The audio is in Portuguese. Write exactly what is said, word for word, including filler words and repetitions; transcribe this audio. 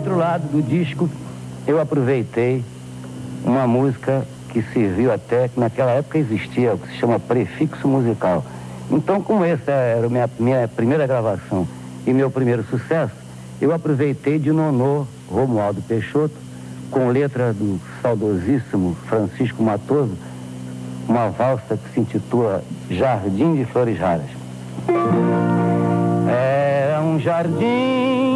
outro lado do disco, eu aproveitei uma música que serviu até, que naquela época existia, o que se chama prefixo musical. Então, como essa era a minha, minha primeira gravação e meu primeiro sucesso, eu aproveitei de Nonô Romualdo Peixoto, com letra do saudosíssimo Francisco Matoso, uma valsa que se intitula Jardim de Flores Raras. Era um jardim